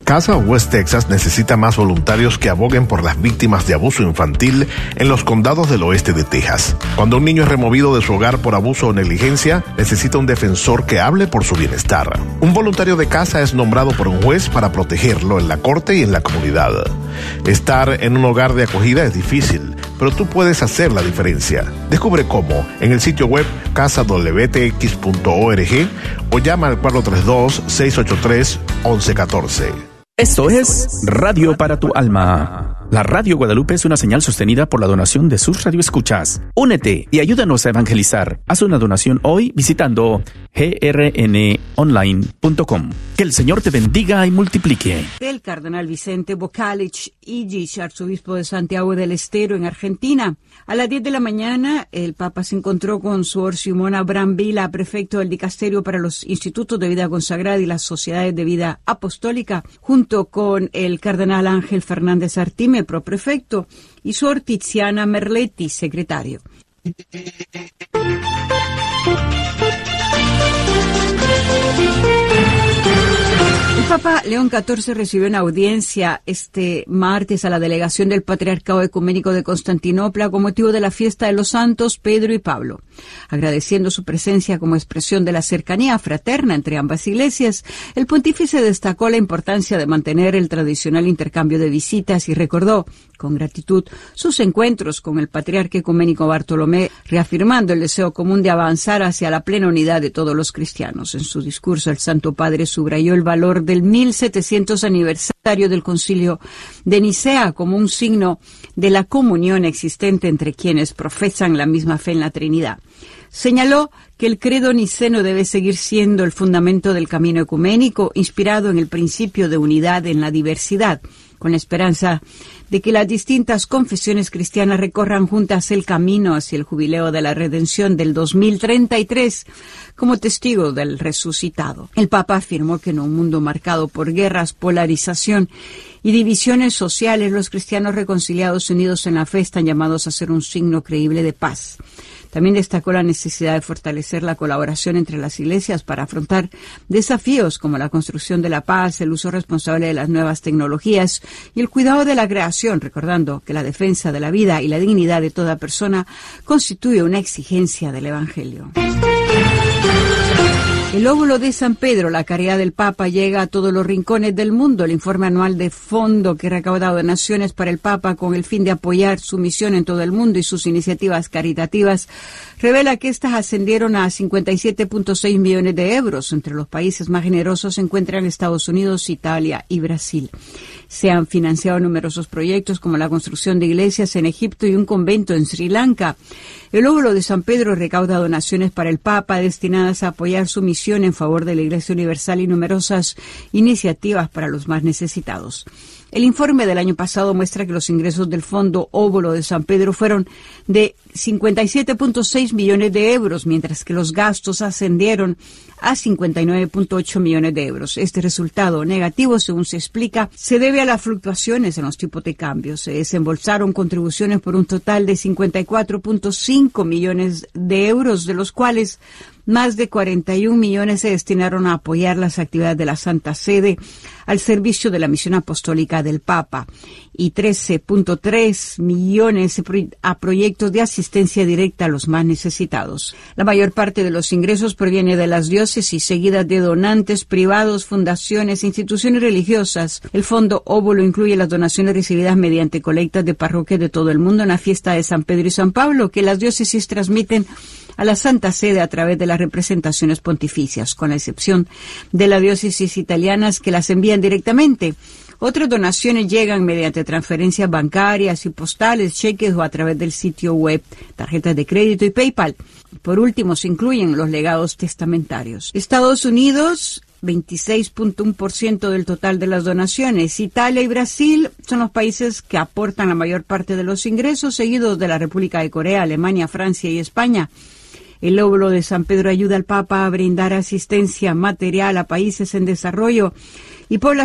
Casa West Texas necesita más voluntarios que aboguen por las víctimas de abuso infantil en los condados del oeste de Texas. Cuando un niño es removido de su hogar por abuso o negligencia, necesita un defensor que hable por su bienestar. Un voluntario de casa es nombrado por un juez para protegerlo en la corte y en la comunidad. Estar en un hogar de acogida es difícil, pero tú puedes hacer la diferencia. Descubre cómo en el sitio web casadwtx.org o llama al 432-683-1114. Esto es Radio para tu Alma. La Radio Guadalupe es una señal sostenida por la donación de sus radioescuchas. Únete y ayúdanos a evangelizar. Haz una donación hoy visitando grnonline.com. Que el Señor te bendiga y multiplique. El cardenal Vicente Bocalic Illich, arzobispo de Santiago del Estero, en Argentina. A las 10 de la mañana, el Papa se encontró con Sor Simona Brambilla, prefecto del Dicasterio para los Institutos de Vida Consagrada y las Sociedades de Vida Apostólica, junto con el cardenal Ángel Fernández Artime, proprefecto, y Sor Tiziana Merletti, secretario. El Papa León XIV recibió una audiencia este martes a la delegación del Patriarcado Ecuménico de Constantinopla con motivo de la fiesta de los santos Pedro y Pablo. Agradeciendo su presencia como expresión de la cercanía fraterna entre ambas iglesias, el pontífice destacó la importancia de mantener el tradicional intercambio de visitas y recordó con gratitud sus encuentros con el patriarca ecuménico Bartolomé, reafirmando el deseo común de avanzar hacia la plena unidad de todos los cristianos. En su discurso, el Santo Padre subrayó el valor del 1700 aniversario del Concilio de Nicea como un signo de la comunión existente entre quienes profesan la misma fe en la Trinidad. Señaló que el credo niceno debe seguir siendo el fundamento del camino ecuménico, inspirado en el principio de unidad en la diversidad, con la esperanza de que las distintas confesiones cristianas recorran juntas el camino hacia el jubileo de la redención del 2033 como testigo del resucitado. El Papa afirmó que en un mundo marcado por guerras, polarización y divisiones sociales, los cristianos reconciliados unidos en la fe están llamados a ser un signo creíble de paz. También destacó la necesidad de fortalecer la colaboración entre las iglesias para afrontar desafíos como la construcción de la paz, el uso responsable de las nuevas tecnologías y el cuidado de la creación, recordando que la defensa de la vida y la dignidad de toda persona constituye una exigencia del Evangelio. El óvulo de San Pedro, la caridad del Papa, llega a todos los rincones del mundo. El informe anual de fondo que recauda donaciones para el Papa con el fin de apoyar su misión en todo el mundo y sus iniciativas caritativas revela que estas ascendieron a 57.6 millones de euros. Entre los países más generosos se encuentran Estados Unidos, Italia y Brasil. Se han financiado numerosos proyectos como la construcción de iglesias en Egipto y un convento en Sri Lanka. El óvulo de San Pedro recauda donaciones para el Papa destinadas a apoyar su misión en favor de la Iglesia Universal y numerosas iniciativas para los más necesitados. El informe del año pasado muestra que los ingresos del Fondo Óvulo de San Pedro fueron de 57.6 millones de euros, mientras que los gastos ascendieron a 59.8 millones de euros. Este resultado negativo, según se explica, se debe a las fluctuaciones en los tipos de cambio. Se desembolsaron contribuciones por un total de 54.5 millones de euros, de los cuales más de 41 millones se destinaron a apoyar las actividades de la Santa Sede al servicio de la misión apostólica del Papa y 13.3 millones a proyectos de asistencia directa a los más necesitados. La mayor parte de los ingresos proviene de las diócesis, seguidas de donantes privados, fundaciones e instituciones religiosas. El Fondo Óvulo incluye las donaciones recibidas mediante colectas de parroquias de todo el mundo en la fiesta de San Pedro y San Pablo, que las diócesis transmiten a la Santa Sede a través de las representaciones pontificias, con la excepción de las diócesis italianas que las envían directamente. Otras donaciones llegan mediante transferencias bancarias y postales, cheques o a través del sitio web, tarjetas de crédito y PayPal. Por último, se incluyen los legados testamentarios. Estados Unidos, 26.1% del total de las donaciones. Italia y Brasil son los países que aportan la mayor parte de los ingresos, seguidos de la República de Corea, Alemania, Francia y España. El óvulo de San Pedro ayuda al Papa a brindar asistencia material a países en desarrollo y poblaciones